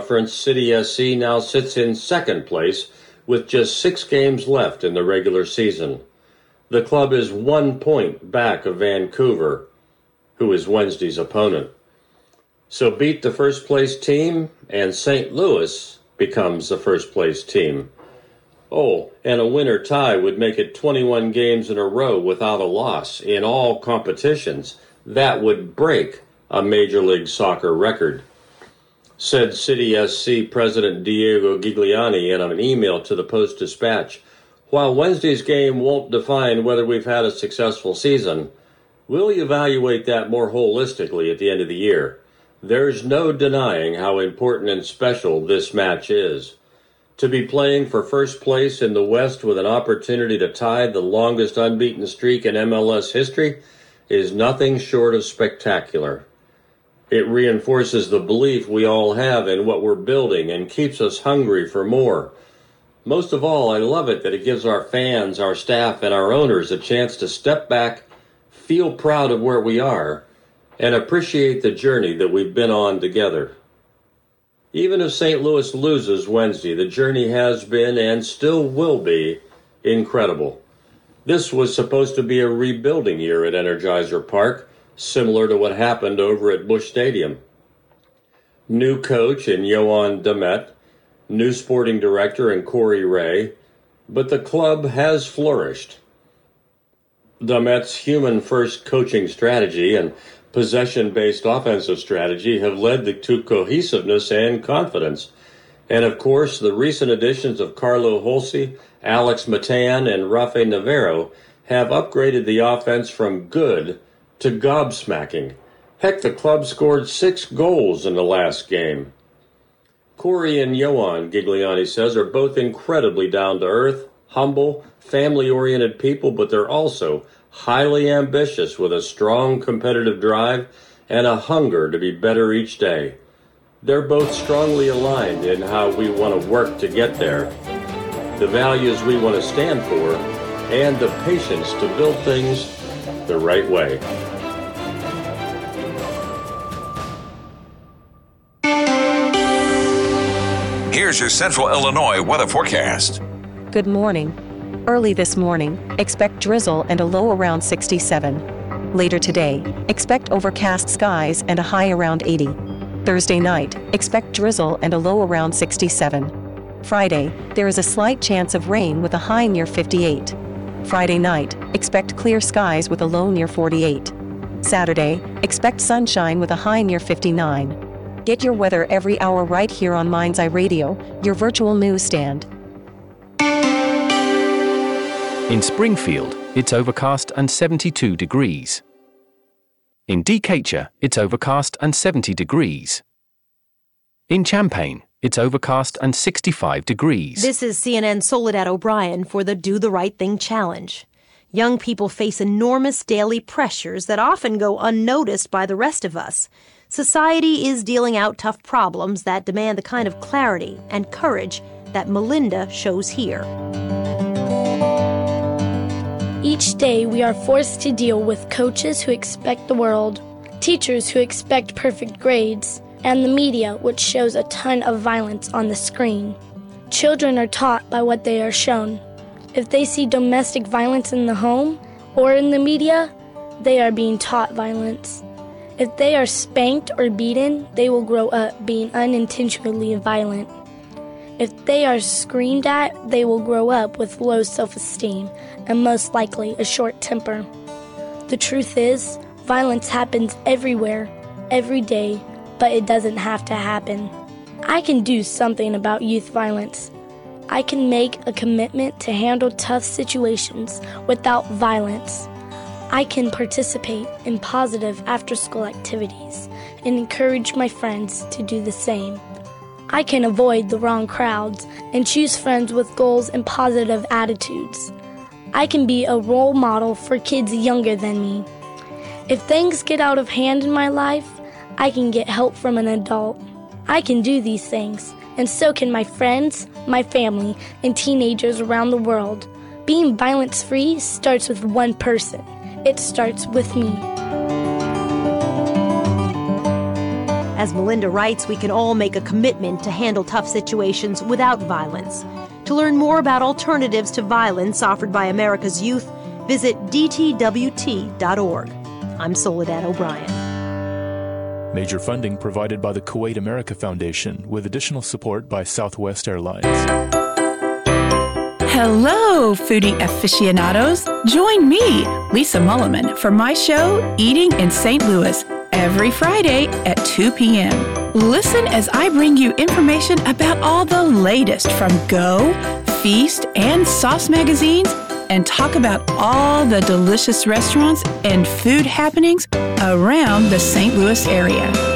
Conference, City SC now sits in second place with just 6 games left in the regular season. The club is 1 point back of Vancouver, who is Wednesday's opponent. So beat the first-place team, and St. Louis becomes the first-place team. Oh, and a winner tie would make it 21 games in a row without a loss in all competitions. That would break a Major League Soccer record, said City SC President Diego Gigliani in an email to the Post-Dispatch. While Wednesday's game won't define whether we've had a successful season, we'll evaluate that more holistically at the end of the year. There's no denying how important and special this match is. To be playing for first place in the West with an opportunity to tie the longest unbeaten streak in MLS history is nothing short of spectacular. It reinforces the belief we all have in what we're building and keeps us hungry for more. Most of all, I love it that it gives our fans, our staff, and our owners a chance to step back, feel proud of where we are, and appreciate the journey that we've been on together. Even if St. Louis loses Wednesday, the journey has been and still will be incredible. This was supposed to be a rebuilding year at Energizer Park, similar to what happened over at Busch Stadium. New coach in Yoann Damet, new sporting director in Corey Ray, but the club has flourished. Damet's human-first coaching strategy and possession-based offensive strategy have led to cohesiveness and confidence. And of course, the recent additions of Carlo Holse, Alex Matan, and Rafa Navarro have upgraded the offense from good to gobsmacking. Heck, the club scored 6 goals in the last game. Corey and Yoann, Gigliani says, are both incredibly down-to-earth, humble, family-oriented people, but they're also highly ambitious with a strong competitive drive and a hunger to be better each day. They're both strongly aligned in how we want to work to get there, the values we want to stand for, and the patience to build things the right way. Here's your Central Illinois weather forecast. Good morning. Early this morning, expect drizzle and a low around 67. Later today, expect overcast skies and a high around 80. Thursday night, expect drizzle and a low around 67. Friday, there is a slight chance of rain with a high near 58. Friday night, expect clear skies with a low near 48. Saturday, expect sunshine with a high near 59. Get your weather every hour right here on Mind's Eye Radio, your virtual newsstand. In Springfield, it's overcast and 72 degrees. In Decatur, it's overcast and 70 degrees. In Champaign, it's overcast and 65 degrees. This is CNN's Soledad O'Brien for the Do the Right Thing Challenge. Young people face enormous daily pressures that often go unnoticed by the rest of us. Society is dealing out tough problems that demand the kind of clarity and courage that Melinda shows here. Each day, we are forced to deal with coaches who expect the world, teachers who expect perfect grades, and the media, which shows a ton of violence on the screen. Children are taught by what they are shown. If they see domestic violence in the home or in the media, they are being taught violence. If they are spanked or beaten, they will grow up being unintentionally violent. If they are screamed at, they will grow up with low self-esteem and most likely a short temper. The truth is, violence happens everywhere, every day, but it doesn't have to happen. I can do something about youth violence. I can make a commitment to handle tough situations without violence. I can participate in positive after-school activities and encourage my friends to do the same. I can avoid the wrong crowds and choose friends with goals and positive attitudes. I can be a role model for kids younger than me. If things get out of hand in my life, I can get help from an adult. I can do these things, and so can my friends, my family, and teenagers around the world. Being violence-free starts with one person. It starts with me. As Melinda writes, we can all make a commitment to handle tough situations without violence. To learn more about alternatives to violence offered by America's youth, visit dtwt.org. I'm Soledad O'Brien. Major funding provided by the Kuwait America Foundation with additional support by Southwest Airlines. Hello, foodie aficionados. Join me, Lisa Mulliman, for my show, Eating in St. Louis, every Friday at 2 p.m. Listen as I bring you information about all the latest from Go, Feast, and Sauce magazines, and talk about all the delicious restaurants and food happenings around the St. Louis area.